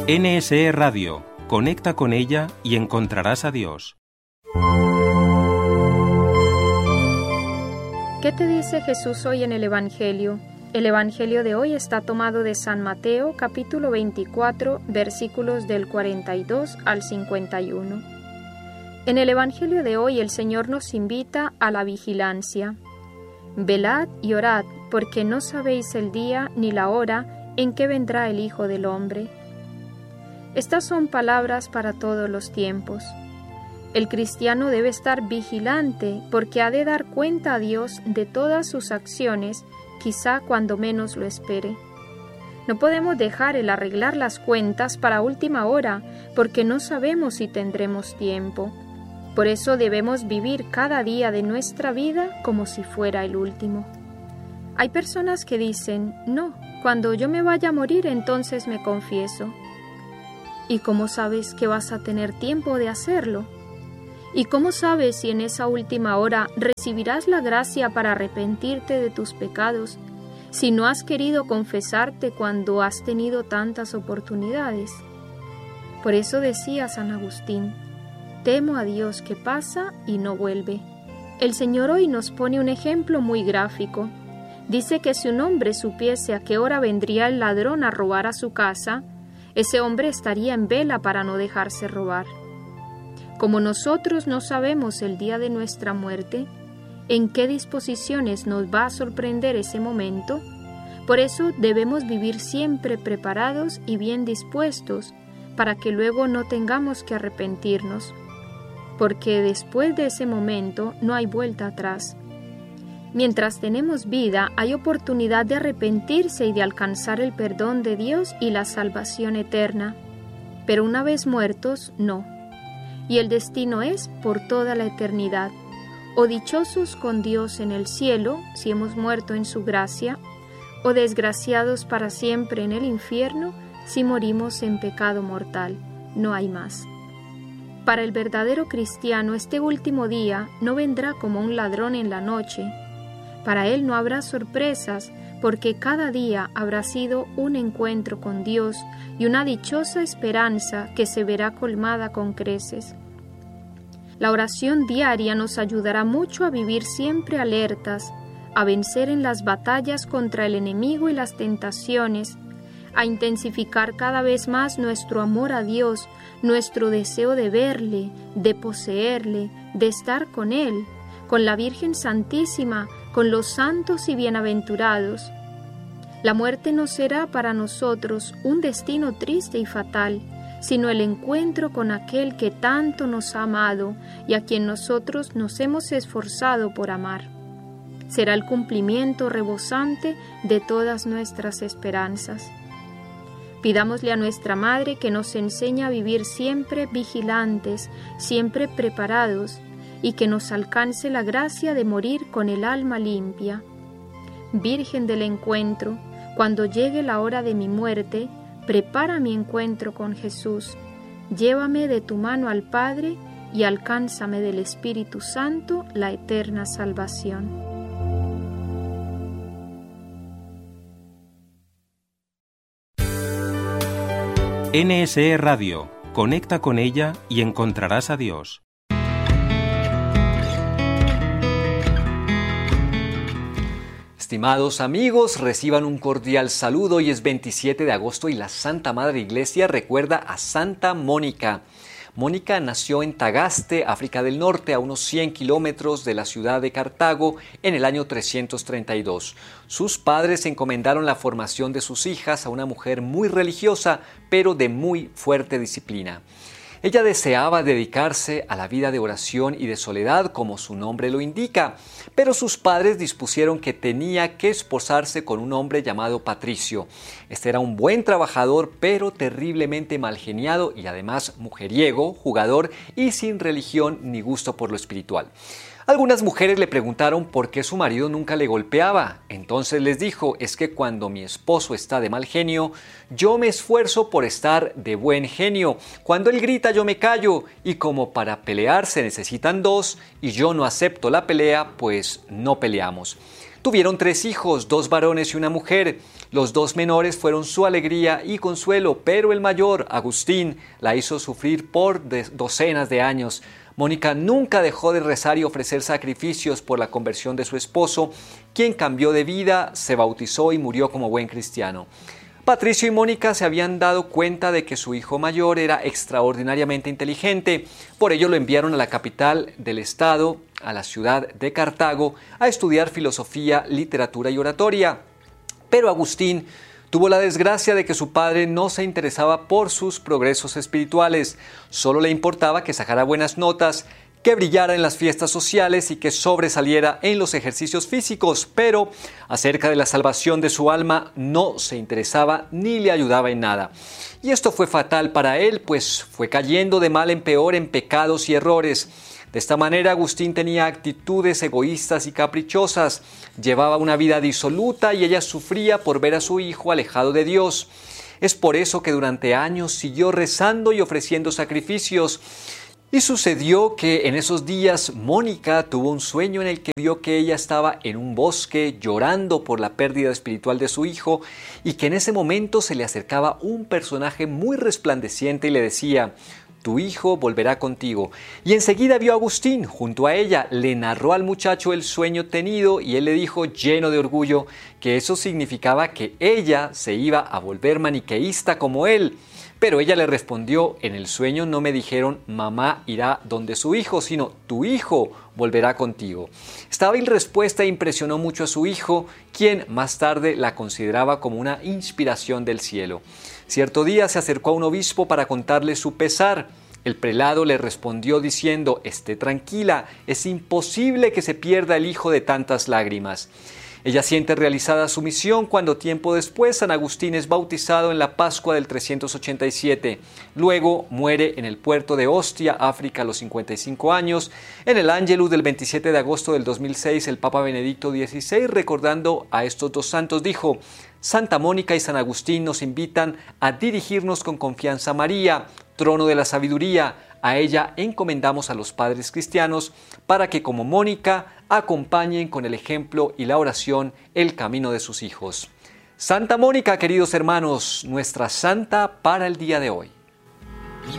NSE Radio. Conecta con ella y encontrarás a Dios. ¿Qué te dice Jesús hoy en el Evangelio? El Evangelio de hoy está tomado de San Mateo, capítulo 24, versículos del 42 al 51. En el Evangelio de hoy el Señor nos invita a la vigilancia. Velad y orad, porque no sabéis el día ni la hora en que vendrá el Hijo del Hombre. Estas son palabras para todos los tiempos. El cristiano debe estar vigilante porque ha de dar cuenta a Dios de todas sus acciones, quizá cuando menos lo espere. No podemos dejar el arreglar las cuentas para última hora porque no sabemos si tendremos tiempo. Por eso debemos vivir cada día de nuestra vida como si fuera el último. Hay personas que dicen, no, cuando yo me vaya a morir entonces me confieso. ¿Y cómo sabes que vas a tener tiempo de hacerlo? ¿Y cómo sabes si en esa última hora recibirás la gracia para arrepentirte de tus pecados, si no has querido confesarte cuando has tenido tantas oportunidades? Por eso decía San Agustín, temo a Dios que pasa y no vuelve. El Señor hoy nos pone un ejemplo muy gráfico. Dice que si un hombre supiese a qué hora vendría el ladrón a robar a su casa, ese hombre estaría en vela para no dejarse robar. Como nosotros no sabemos el día de nuestra muerte, en qué disposiciones nos va a sorprender ese momento, por eso debemos vivir siempre preparados y bien dispuestos para que luego no tengamos que arrepentirnos, porque después de ese momento no hay vuelta atrás. Mientras tenemos vida, hay oportunidad de arrepentirse y de alcanzar el perdón de Dios y la salvación eterna, pero una vez muertos, no. Y el destino es por toda la eternidad, o dichosos con Dios en el cielo, si hemos muerto en su gracia, o desgraciados para siempre en el infierno, si morimos en pecado mortal. No hay más. Para el verdadero cristiano, este último día no vendrá como un ladrón en la noche. Para él no habrá sorpresas, porque cada día habrá sido un encuentro con Dios y una dichosa esperanza que se verá colmada con creces. La oración diaria nos ayudará mucho a vivir siempre alertas, a vencer en las batallas contra el enemigo y las tentaciones, a intensificar cada vez más nuestro amor a Dios, nuestro deseo de verle, de poseerle, de estar con Él, con la Virgen Santísima, con los santos y bienaventurados. La muerte no será para nosotros un destino triste y fatal, sino el encuentro con aquel que tanto nos ha amado y a quien nosotros nos hemos esforzado por amar. Será el cumplimiento rebosante de todas nuestras esperanzas. Pidámosle a nuestra Madre que nos enseñe a vivir siempre vigilantes, siempre preparados, y que nos alcance la gracia de morir con el alma limpia. Virgen del encuentro, cuando llegue la hora de mi muerte, prepara mi encuentro con Jesús. Llévame de tu mano al Padre y alcánzame del Espíritu Santo la eterna salvación. NSE Radio. Conecta con ella y encontrarás a Dios. Estimados amigos, reciban un cordial saludo. Hoy es 27 de agosto y la Santa Madre Iglesia recuerda a Santa Mónica. Mónica nació en Tagaste, África del Norte, a unos 100 kilómetros de la ciudad de Cartago, en el año 332. Sus padres encomendaron la formación de sus hijas a una mujer muy religiosa, pero de muy fuerte disciplina. Ella deseaba dedicarse a la vida de oración y de soledad, como su nombre lo indica, pero sus padres dispusieron que tenía que esposarse con un hombre llamado Patricio. Este era un buen trabajador, pero terriblemente malgeniado y además mujeriego, jugador y sin religión ni gusto por lo espiritual. Algunas mujeres le preguntaron por qué su marido nunca le golpeaba. Entonces les dijo, es que cuando mi esposo está de mal genio, yo me esfuerzo por estar de buen genio. Cuando él grita, yo me callo. Y como para pelear se necesitan dos y yo no acepto la pelea, pues no peleamos. Tuvieron 3 hijos, 2 varones y una mujer. Los 2 menores fueron su alegría y consuelo, pero el mayor, Agustín, la hizo sufrir por docenas de años. Mónica nunca dejó de rezar y ofrecer sacrificios por la conversión de su esposo, quien cambió de vida, se bautizó y murió como buen cristiano. Patricio y Mónica se habían dado cuenta de que su hijo mayor era extraordinariamente inteligente, por ello lo enviaron a la capital del estado, a la ciudad de Cartago, a estudiar filosofía, literatura y oratoria. Pero Agustín tuvo la desgracia de que su padre no se interesaba por sus progresos espirituales, solo le importaba que sacara buenas notas, que brillara en las fiestas sociales y que sobresaliera en los ejercicios físicos, pero acerca de la salvación de su alma no se interesaba ni le ayudaba en nada. Y esto fue fatal para él, pues fue cayendo de mal en peor en pecados y errores. De esta manera Agustín tenía actitudes egoístas y caprichosas, llevaba una vida disoluta y ella sufría por ver a su hijo alejado de Dios. Es por eso que durante años siguió rezando y ofreciendo sacrificios. Y sucedió que en esos días Mónica tuvo un sueño en el que vio que ella estaba en un bosque llorando por la pérdida espiritual de su hijo y que en ese momento se le acercaba un personaje muy resplandeciente y le decía: tu hijo volverá contigo. Y enseguida vio a Agustín junto a ella, le narró al muchacho el sueño tenido y él le dijo, lleno de orgullo, que eso significaba que ella se iba a volver maniqueísta como él. Pero ella le respondió, en el sueño no me dijeron mamá irá donde su hijo, sino tu hijo volverá contigo. Esta hábil respuesta impresionó mucho a su hijo, quien más tarde la consideraba como una inspiración del cielo. Cierto día se acercó a un obispo para contarle su pesar. El prelado le respondió diciendo, esté tranquila, es imposible que se pierda el hijo de tantas lágrimas. Ella siente realizada su misión cuando tiempo después San Agustín es bautizado en la Pascua del 387. Luego muere en el puerto de Ostia, África, a los 55 años. En el Ángelus del 27 de agosto del 2006, el Papa Benedicto XVI, recordando a estos 2 santos, dijo: Santa Mónica y San Agustín nos invitan a dirigirnos con confianza a María, trono de la sabiduría. A ella encomendamos a los padres cristianos para que, como Mónica, acompañen con el ejemplo y la oración el camino de sus hijos. Santa Mónica, queridos hermanos, nuestra santa para el día de hoy.